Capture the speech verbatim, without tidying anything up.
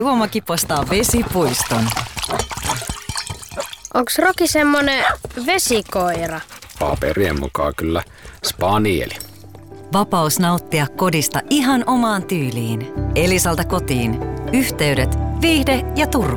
Luomaki postaa vesipuiston. Onks Roki semmonen vesikoira? Paperien mukaan kyllä spanieli. Vapaus nauttia kodista ihan omaan tyyliin. Elisalta kotiin. Yhteydet, viihde ja turva.